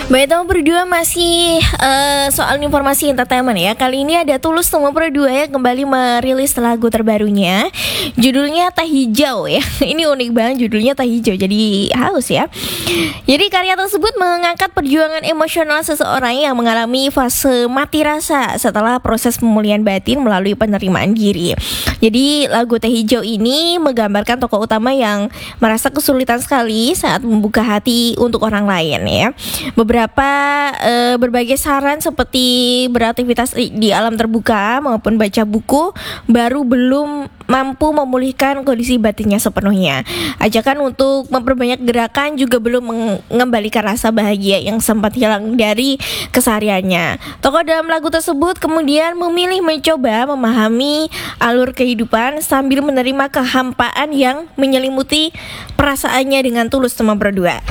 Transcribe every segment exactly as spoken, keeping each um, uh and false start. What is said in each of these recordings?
Baik, teman berdua masih uh, soal informasi entertainment ya. Kali ini ada Tulus teman berdua yang kembali merilis lagu terbarunya. Judulnya Teh Hijau ya. Ini unik banget judulnya Teh Hijau. Jadi haus ya. Jadi karya tersebut mengangkat perjuangan emosional seseorang yang mengalami fase mati rasa setelah proses pemulihan batin melalui penerimaan diri. Jadi lagu Teh Hijau ini menggambarkan tokoh utama yang merasa kesulitan sekali saat membuka hati untuk orang lain ya. Beberapa e, berbagai saran seperti beraktivitas di alam terbuka maupun baca buku baru belum mampu memulihkan kondisi batinnya sepenuhnya. Ajakan untuk memperbanyak gerakan juga belum mengembalikan rasa bahagia yang sempat hilang dari kesehariannya. Tokoh dalam lagu tersebut kemudian memilih mencoba memahami alur kehidupan sambil menerima kehampaan yang menyelimuti perasaannya dengan tulus teman berdua.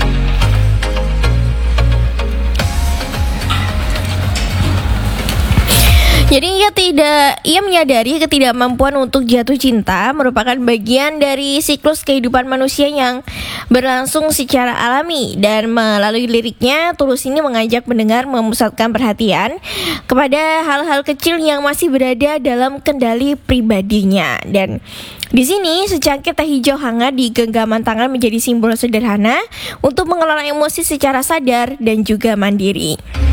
Jadi ia tidak, ia menyadari ketidakmampuan untuk jatuh cinta merupakan bagian dari siklus kehidupan manusia yang berlangsung secara alami, dan melalui liriknya Tulus ini mengajak pendengar memusatkan perhatian kepada hal-hal kecil yang masih berada dalam kendali pribadinya. Dan di sini secangkir teh hijau hangat di genggaman tangan menjadi simbol sederhana untuk mengelola emosi secara sadar dan juga mandiri.